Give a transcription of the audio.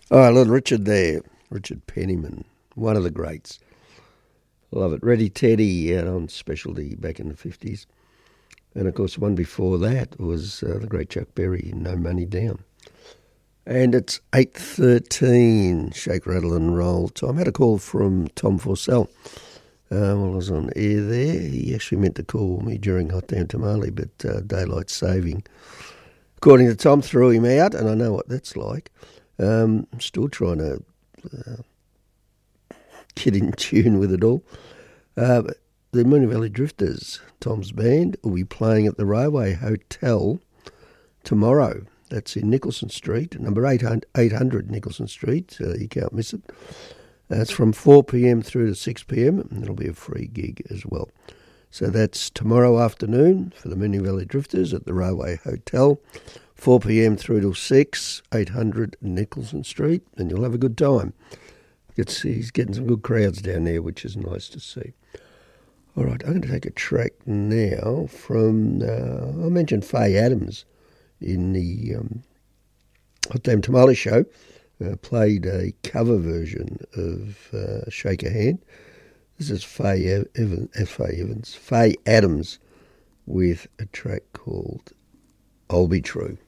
Oh, little Richard there. Richard Penniman, one of the greats. Love it. Ready Teddy out on Specialty back in the 50s. And of course, the one before that was the great Chuck Berry, No Money Down. And it's 8:13, shake, rattle and roll time. I had a call from Tom Forsell while I was on air there. He actually meant to call me during Hot Damn Tamale, but daylight saving, according to Tom, threw him out, and I know what that's like. I'm still trying to get in tune with it all. The Moonee Valley Drifters, Tom's band, will be playing at the Railway Hotel tomorrow. That's in Nicholson Street, number 800 Nicholson Street. You can't miss it. It's from 4 p.m. through to 6 p.m. and it'll be a free gig as well. So that's tomorrow afternoon for the Moonee Valley Drifters at the Railway Hotel, 4 p.m. through till 6, 800 Nicholson Street, and you'll have a good time. He's getting some good crowds down there, which is nice to see. All right, I'm going to take a track now from, I mentioned Faye Adams in the Hot Damn Tamale show. Played a cover version of Shake a Hand. This is Faye Adams with a track called I'll Be True.